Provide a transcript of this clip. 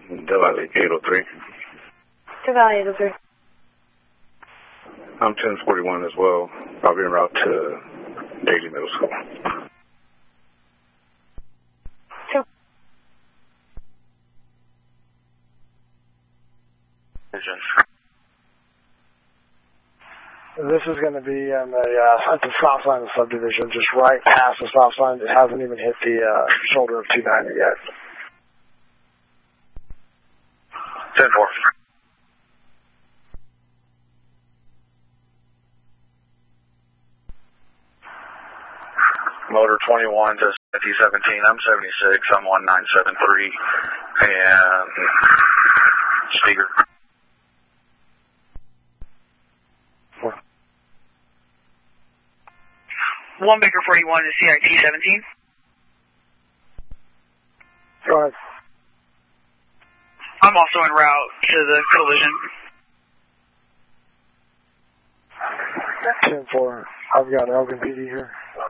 Del Valle 803. Del Valle 803. I'm 1041 as well. I'll be en route to Daly Middle School. This is going to be on at the stop sign of the subdivision, just right past the stop sign. It hasn't even hit the shoulder of 290 yet. 10-4. Motor 21 to 17. I'm 76. I'm 1973. And speaker. 1 Baker 41 to CIT 17. Go ahead. I'm also en route to the collision. 10-4. I've got Elgin PD here.